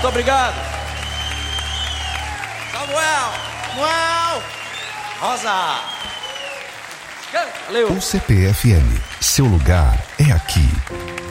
Muito obrigado. Samuel. Rosa. Valeu. O CPFM, seu lugar é aqui.